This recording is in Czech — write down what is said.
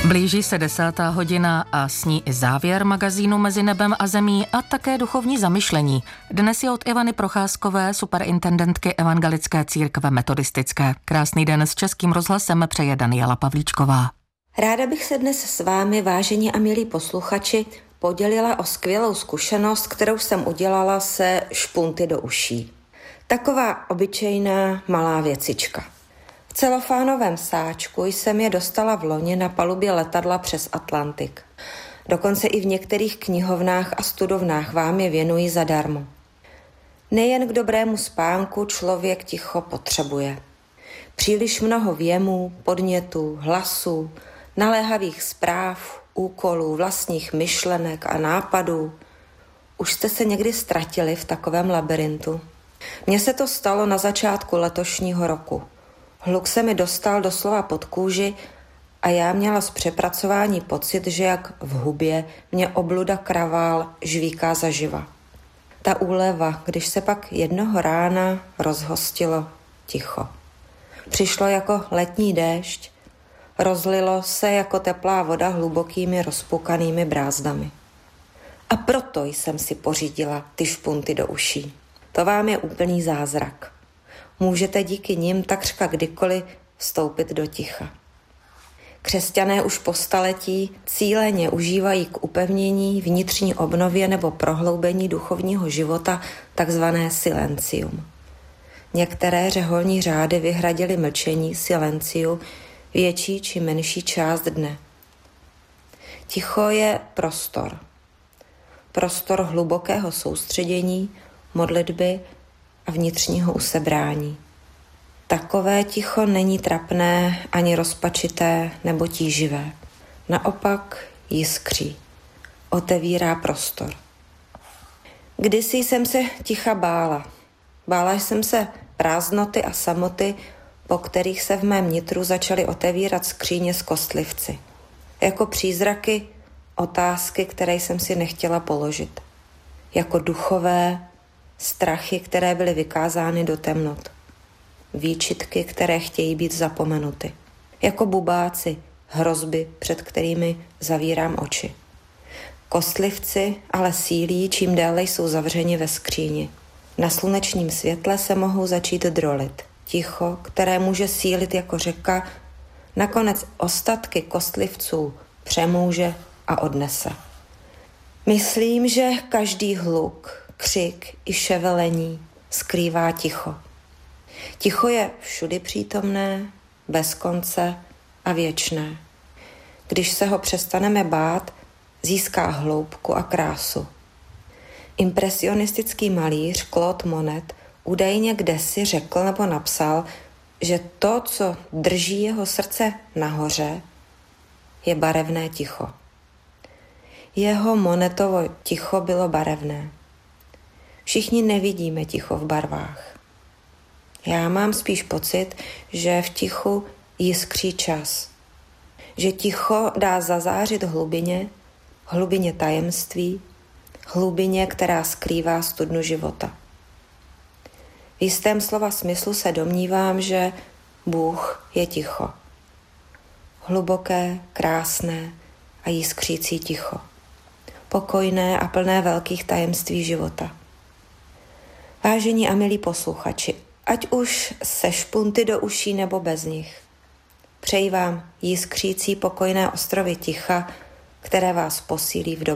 Blíží se 10. hodina a s ní i závěr magazínu Mezi nebem a zemí a také duchovní zamyšlení. Dnes je od Ivany Procházkové, superintendentky Evangelické církve metodistické. Krásný den s Českým rozhlasem přeje Daniela Pavlíčková. Ráda bych se dnes s vámi, vážení a milí posluchači, podělila o skvělou zkušenost, kterou jsem udělala se špunty do uší. Taková obyčejná malá věcička. V celofánovém sáčku jsem je dostala v loni na palubě letadla přes Atlantik. Dokonce i v některých knihovnách a studovnách vám je věnují zadarmo. Nejen k dobrému spánku člověk ticho potřebuje. Příliš mnoho věmů, podnětů, hlasů, naléhavých zpráv, úkolů, vlastních myšlenek a nápadů. Už jste se někdy ztratili v takovém labirintu? Mně se to stalo na začátku letošního roku. Hluk se mi dostal doslova pod kůži a já měla z přepracování pocit, že jak v hubě mě obluda kravál žvíká zaživa. Ta úleva, když se pak jednoho rána rozhostilo ticho. Přišlo jako letní déšť, rozlilo se jako teplá voda hlubokými rozpukanými brázdami. A proto jsem si pořídila ty špunty do uší. To vám je úplný zázrak. Můžete díky nim takřka kdykoliv vstoupit do ticha. Křesťané už po staletí cíleně užívají k upevnění, vnitřní obnově nebo prohloubení duchovního života takzvané silencium. Některé řeholní řády vyhradily mlčení silenciu větší či menší část dne. Ticho je prostor. Prostor hlubokého soustředění, modlitby a vnitřního usebrání. Takové ticho není trapné, ani rozpačité nebo tíživé. Naopak jiskří, otevírá prostor. Kdysi jsem se ticha bála. Bála jsem se prázdnoty a samoty, po kterých se v mém nitru začaly otevírat skříně s kostlivci. Jako přízraky, otázky, které jsem si nechtěla položit. Jako duchové strachy, které byly vykázány do temnot. Výčitky, které chtějí být zapomenuty. Jako bubáci, hrozby, před kterými zavírám oči. Kostlivci ale sílí, čím déle jsou zavřeni ve skříni. Na slunečním světle se mohou začít drolit. Ticho, které může sílit jako řeka, nakonec ostatky kostlivců přemůže a odnese. Myslím, že každý hluk, křik i ševelení skrývá ticho. Ticho je všudy přítomné, bez konce a věčné. Když se ho přestaneme bát, získá hloubku a krásu. Impresionistický malíř Claude Monet údajně kdesi řekl nebo napsal, že to, co drží jeho srdce nahoře, je barevné ticho. Jeho Monetovo ticho bylo barevné. Všichni nevidíme ticho v barvách. Já mám spíš pocit, že v tichu jiskří čas. Že ticho dá zazářit hlubině tajemství, hlubině, která skrývá studnu života. V jistém slova smyslu se domnívám, že Bůh je ticho. Hluboké, krásné a jiskřící ticho. Pokojné a plné velkých tajemství života. Vážení a milí posluchači, ať už se špunty do uší nebo bez nich, přeji vám jiskřící pokojné ostrovy ticha, které vás posílí v době.